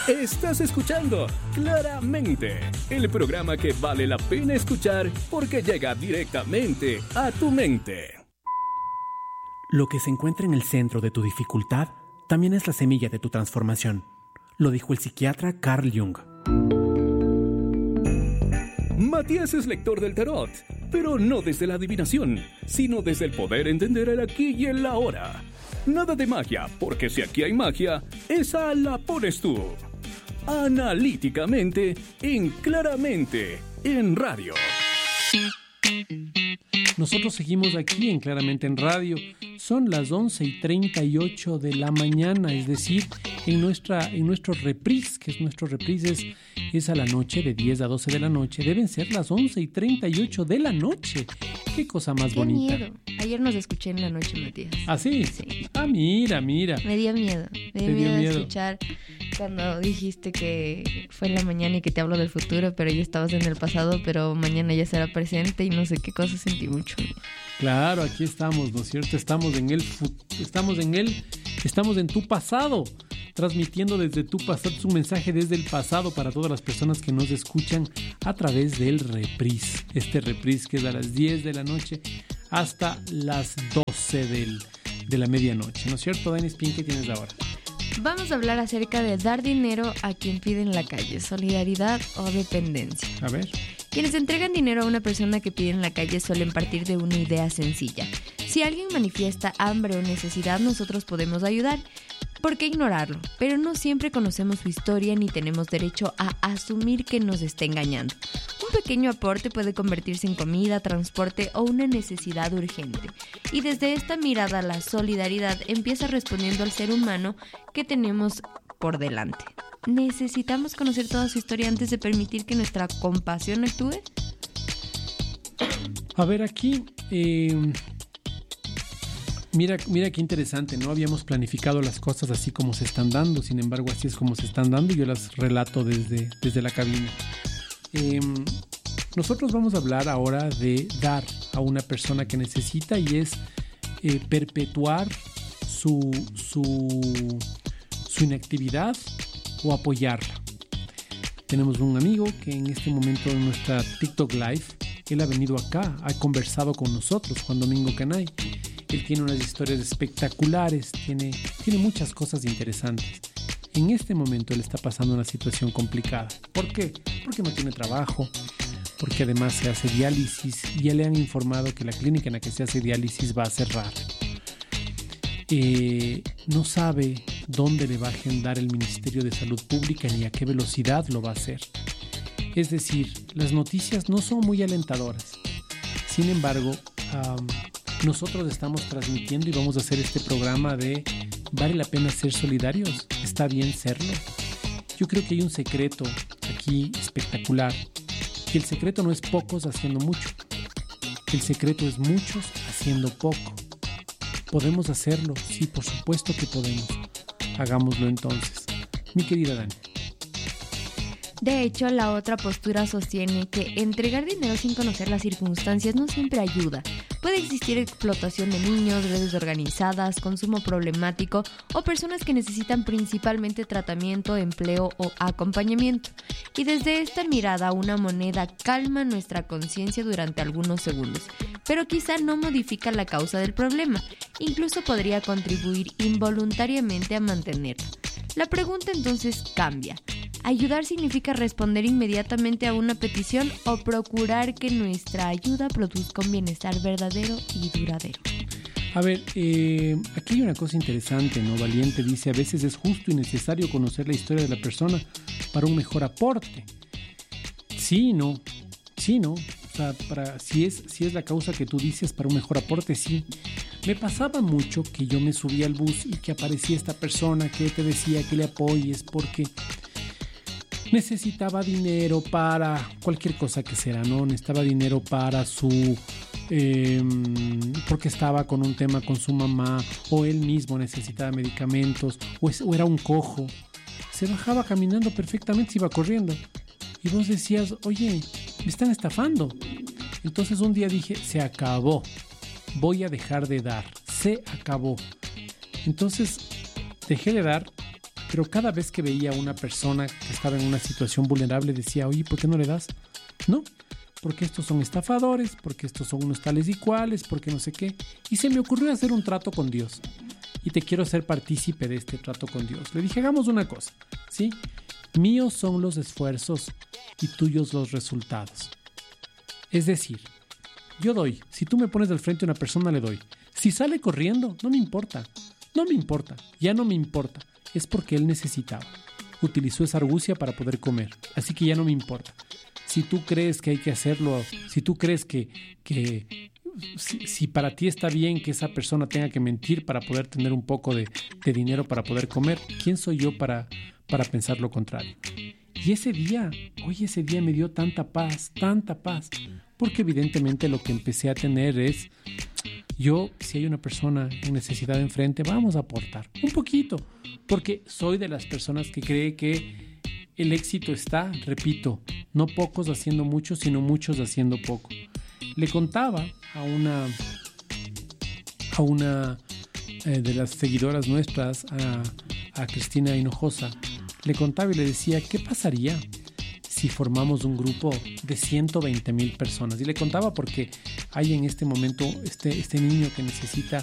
Estás escuchando Claramente, el programa que vale la pena escuchar porque llega directamente a tu mente. Lo que se encuentra en el centro de tu dificultad también es la semilla de tu transformación. Lo dijo el psiquiatra Carl Jung. Matías es lector del tarot, pero no desde la adivinación, sino desde el poder entender el aquí y el ahora. Nada de magia, porque si aquí hay magia, esa la pones tú. Analíticamente, en Claramente, en radio. Nosotros seguimos aquí en Claramente en Radio. Son las 11:38 de la mañana, es decir, en nuestro reprise, que es nuestro reprise es a la noche, de 10 a 12 de la noche. Deben ser las 11:38 de la noche. Qué cosa más bonita. Qué miedo. Ayer nos escuché en la noche, Matías. ¿Ah, sí? Sí. Ah, mira. Me dio miedo. Me dio miedo escuchar cuando dijiste que fue en la mañana y que te hablo del futuro, pero ya estabas en el pasado, pero mañana ya será presente y no sé qué cosa, sentí mucho. Claro, aquí estamos, ¿no es cierto? Estamos en tu pasado, transmitiendo desde tu pasado, es un mensaje desde el pasado para todas las personas que nos escuchan a través del reprise. Este reprise que es a las 10 de la noche hasta las 12 de la medianoche, ¿no es cierto, Dennis Pin? ¿Qué tienes ahora? Vamos a hablar acerca de dar dinero a quien pide en la calle, solidaridad o dependencia. A ver. Quienes entregan dinero a una persona que pide en la calle suelen partir de una idea sencilla. Si alguien manifiesta hambre o necesidad, nosotros podemos ayudar. ¿Por qué ignorarlo? Pero no siempre conocemos su historia ni tenemos derecho a asumir que nos está engañando. Un pequeño aporte puede convertirse en comida, transporte o una necesidad urgente. Y desde esta mirada, la solidaridad empieza respondiendo al ser humano que tenemos por delante. ¿Necesitamos conocer toda su historia antes de permitir que nuestra compasión actúe? A ver, aquí... Mira qué interesante, ¿no? Habíamos planificado las cosas así como se están dando, sin embargo así es como se están dando y yo las relato desde la cabina. Nosotros vamos a hablar ahora de dar a una persona que necesita y es perpetuar su inactividad o apoyarla. Tenemos un amigo que en este momento en nuestra TikTok Live, él ha venido acá, ha conversado con nosotros, Juan Domingo Canay. Él tiene unas historias espectaculares, tiene muchas cosas interesantes. En este momento él está pasando una situación complicada. ¿Por qué? Porque no tiene trabajo, porque además se hace diálisis y ya le han informado que la clínica en la que se hace diálisis va a cerrar. No sabe dónde le va a agendar el Ministerio de Salud Pública ni a qué velocidad lo va a hacer. Es decir, las noticias no son muy alentadoras. Sin embargo, nosotros estamos transmitiendo y vamos a hacer este programa de ¿vale la pena ser solidarios? ¿Está bien serlo? Yo creo que hay un secreto aquí espectacular. Que el secreto no es pocos haciendo mucho. El secreto es muchos haciendo poco. ¿Podemos hacerlo? Sí, por supuesto que podemos. Hagámoslo entonces. Mi querida Dani. De hecho, la otra postura sostiene que entregar dinero sin conocer las circunstancias no siempre ayuda. Puede existir explotación de niños, redes organizadas, consumo problemático o personas que necesitan principalmente tratamiento, empleo o acompañamiento. Y desde esta mirada, una moneda calma nuestra conciencia durante algunos segundos, pero quizá no modifica la causa del problema. Incluso podría contribuir involuntariamente a mantenerla. La pregunta entonces cambia. ¿Ayudar significa responder inmediatamente a una petición o procurar que nuestra ayuda produzca un bienestar verdadero y duradero? A ver, aquí hay una cosa interesante, ¿no? Valiente dice, a veces es justo y necesario conocer la historia de la persona para un mejor aporte. Sí, no. O sea, si es la causa que tú dices, para un mejor aporte, sí. Me pasaba mucho que yo me subía al bus y que aparecía esta persona que te decía que le apoyes porque necesitaba dinero para cualquier cosa que sea, ¿no? Necesitaba dinero para porque estaba con un tema con su mamá, o él mismo necesitaba medicamentos, o era un cojo. Se bajaba caminando perfectamente, se iba corriendo. Y vos decías, oye, me están estafando. Entonces un día dije, se acabó. Voy a dejar de dar. Se acabó. Entonces dejé de dar pero cada vez que veía a una persona que estaba en una situación vulnerable decía, oye, ¿por qué no le das? No, porque estos son estafadores, porque estos son unos tales y cuales, porque no sé qué. Y se me ocurrió hacer un trato con Dios. Y te quiero hacer partícipe de este trato con Dios. Le dije, hagamos una cosa, ¿sí? Míos son los esfuerzos y tuyos los resultados. Es decir, yo doy. Si tú me pones al frente a una persona, le doy. Si sale corriendo, no me importa. No me importa. Ya no me importa. Es porque él necesitaba. Utilizó esa argucia para poder comer. Así que ya no me importa. Si tú crees que hay que hacerlo, si tú crees que si para ti está bien que esa persona tenga que mentir para poder tener un poco de dinero para poder comer, ¿quién soy yo para pensar lo contrario? Y ese día me dio tanta paz, porque evidentemente lo que empecé a tener es, si hay una persona en necesidad enfrente, vamos a aportar un poquito, porque soy de las personas que cree que el éxito está, repito, no pocos haciendo mucho, sino muchos haciendo poco. Le contaba a una de las seguidoras nuestras, a Cristina Hinojosa, le contaba y le decía, ¿qué pasaría si formamos un grupo de 120,000 personas? Y le contaba porque hay en este momento este niño que necesita